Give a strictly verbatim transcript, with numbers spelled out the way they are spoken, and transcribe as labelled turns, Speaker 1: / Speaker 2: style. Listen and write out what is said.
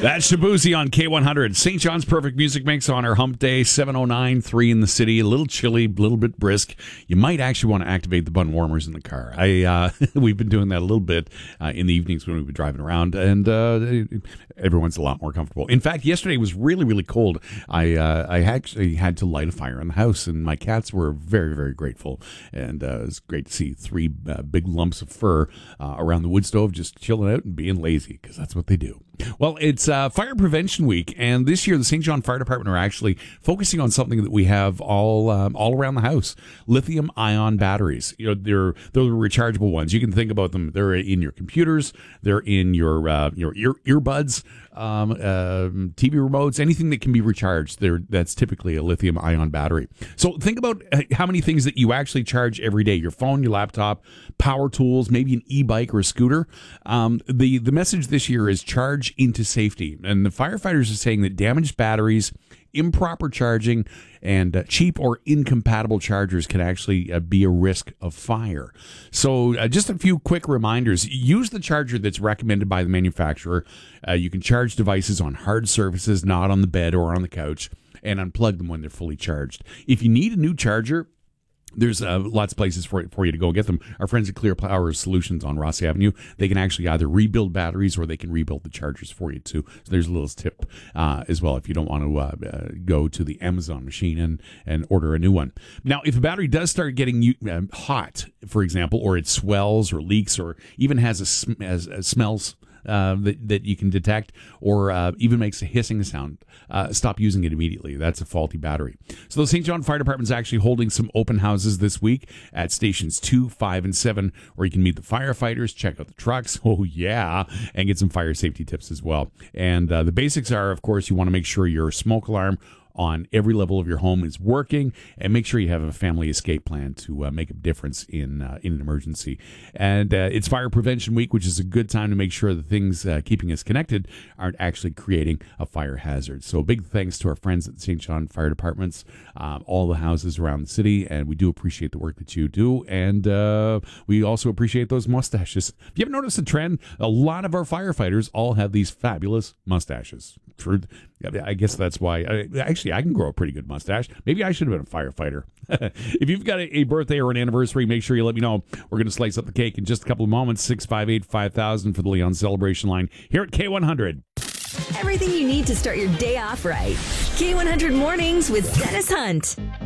Speaker 1: That's Shabuzi on K one hundred. Saint John's Perfect Music Mix on our hump day, seven oh nine, three in the city. A little chilly, a little bit brisk. You might actually want to activate the bun warmers in the car. I uh, We've been doing that a little bit uh, in the evenings when we've been driving around, and uh, everyone's a lot more comfortable. In fact, yesterday was really, really cold. I uh, I actually had to light a fire in the house, and my cats were very, very grateful. And uh, it was great to see three uh, big lumps of fur uh, around the wood stove just chilling out and being lazy, because that's what they do. Well, it's uh, Fire Prevention Week, and this year the Saint John Fire Department are actually focusing on something that we have all um, all around the house: lithium-ion batteries. You know, they're they're the rechargeable ones. You can think about them. They're in your computers. They're in your uh, your ear earbuds, um, uh, T V remotes, anything that can be recharged. There, that's typically a lithium-ion battery. So think about how many things that you actually charge every day: your phone, your laptop, power tools, maybe an e-bike or a scooter. Um, the the message this year is charge into safety, and the firefighters are saying that damaged batteries, improper charging, and uh, cheap or incompatible chargers can actually uh, be a risk of fire. So uh, just a few quick reminders. Use the charger that's recommended by the manufacturer. Uh, you can charge devices on hard surfaces, not on the bed or on the couch, and unplug them when they're fully charged. If you need a new charger, there's uh, lots of places for for you to go get them. Our friends at Clear Power Solutions on Ross Avenue, they can actually either rebuild batteries or they can rebuild the chargers for you too. So there's a little tip uh, as well if you don't want to uh, uh, go to the Amazon machine and, and order a new one. Now, if a battery does start getting uh, hot, for example, or it swells or leaks or even has a, sm- as, as smells Uh, that, that you can detect, or uh, even makes a hissing sound, uh, stop using it immediately. That's a faulty battery. So the Saint John Fire Department is actually holding some open houses this week at stations two, five, and seven, where you can meet the firefighters, check out the trucks, oh yeah, and get some fire safety tips as well. And uh, the basics are, of course, you want to make sure your smoke alarm on every level of your home is working, and make sure you have a family escape plan to uh, make a difference in uh, in an emergency. And uh, it's Fire Prevention Week, which is a good time to make sure the things uh, keeping us connected aren't actually creating a fire hazard. So big thanks to our friends at Saint John Fire Departments, um, all the houses around the city, and we do appreciate the work that you do, and uh, we also appreciate those mustaches. If you haven't noticed a trend, a lot of our firefighters all have these fabulous mustaches. For, I guess that's why. I, actually, I can grow a pretty good mustache. Maybe I should have been a firefighter. If you've got a, a birthday or an anniversary, make sure you let me know. We're going to slice up the cake in just a couple of moments. six five eight, five thousand for the Leon Celebration line here at K one hundred.
Speaker 2: Everything you need to start your day off right. K one hundred Mornings with Dennis Hunt.